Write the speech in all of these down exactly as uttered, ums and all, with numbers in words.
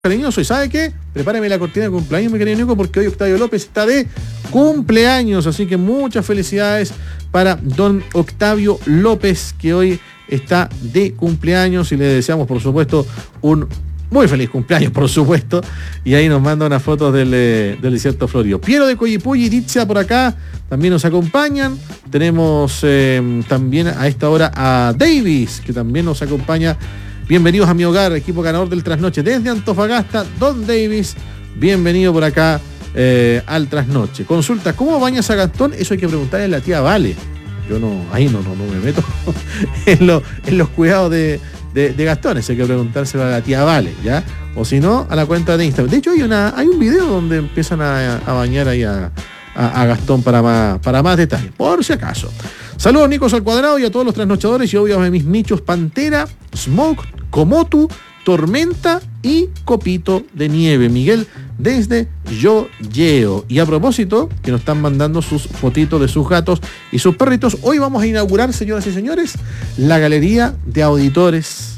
cariñoso. ¿Y sabe qué? Prepárame la cortina de cumpleaños, mi querido Nico, porque hoy Octavio López está de cumpleaños, así que muchas felicidades para don Octavio López, que hoy está de cumpleaños, y le deseamos, por supuesto, un muy feliz cumpleaños, por supuesto. Y ahí nos manda unas fotos del, eh, del desierto florido. Piero de Coyipulli y Ditzia por acá también nos acompañan. Tenemos eh, también a esta hora a Davis, que también nos acompaña. Bienvenidos a mi hogar, equipo ganador del Trasnoche desde Antofagasta. Don Davis, bienvenido por acá eh, al Trasnoche. Consulta, ¿cómo bañas a Gastón? Eso hay que preguntarle a la tía Vale. Yo no, ahí no, no, no me meto en, lo, en los cuidados de, de, de Gastón. Eso hay que preguntárselo a la tía Vale, ¿ya? O si no, a la cuenta de Instagram. De hecho, hay una hay un video donde empiezan a, a bañar ahí a, a, a Gastón para más, para más detalles, por si acaso. Saludos, Nicos al cuadrado, y a todos los trasnochadores, y obvio a mis nichos Pantera, Smoke, Komotu, Tormenta y Copito de Nieve. Miguel desde Yoyeo. Y a propósito, que nos están mandando sus fotitos de sus gatos y sus perritos, hoy vamos a inaugurar, señoras y señores, la galería de auditores,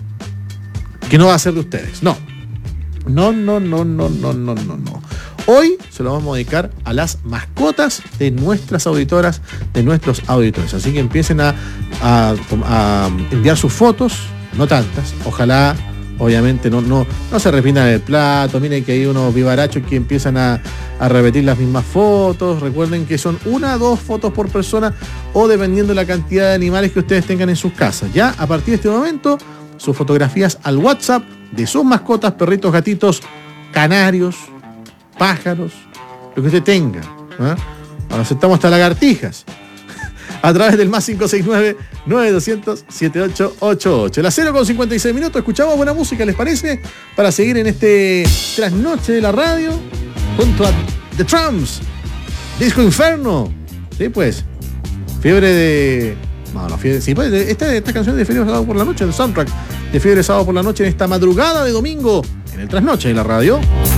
que no va a ser de ustedes, no. No, no, no, no, no, no, no, no. Hoy se lo vamos a dedicar a las mascotas de nuestras auditoras, de nuestros auditores. Así que empiecen a, a, a enviar sus fotos, no tantas. Ojalá, obviamente, no, no, no se repitan el plato. Miren que hay unos vivarachos que empiezan a, a repetir las mismas fotos. Recuerden que son una o dos fotos por persona, o dependiendo de la cantidad de animales que ustedes tengan en sus casas. Ya a partir de este momento, sus fotografías al WhatsApp de sus mascotas, perritos, gatitos, canarios, pájaros, lo que usted tenga, ¿eh? Ahora aceptamos hasta lagartijas a través del más cinco seis nueve, nueve dos cero cero, siete ocho ocho ocho. Las cero con cincuenta y seis minutos, escuchamos buena música, ¿les parece? Para seguir en este trasnoche de la radio junto a The Trumps, Disco Inferno. Sí, pues, fiebre de... No, no, fiebre... Sí, pues, esta, esta canción de Fiebre de Sábado por la Noche, el soundtrack de Fiebre de Sábado por la Noche en esta madrugada de domingo en el trasnoche de la radio.